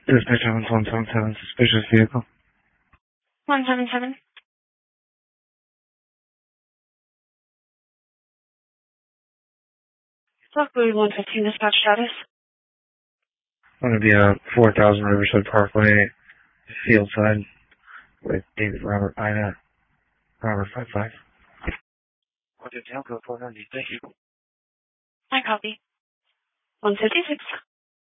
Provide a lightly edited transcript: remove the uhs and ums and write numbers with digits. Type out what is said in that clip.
Dispatch 177, suspicious vehicle. 177. Rockwood 115 dispatch status. I'm going to be 4000 Riverside Parkway, Fieldside, with David Robert Ida, Robert 55. Okay, tail code 490, thank you. I copy. 156.